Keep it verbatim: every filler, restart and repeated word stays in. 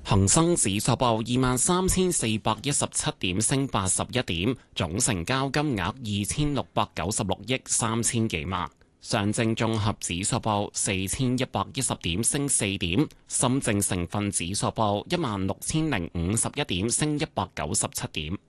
恒生指數報二萬三千四百一十七點，升八十一點，總成交金額二千六百九十六億三千幾萬。上證綜合指數報四千一百一十點，升四點。深證成分指數報一萬六千零五十一點，升一百九十七點。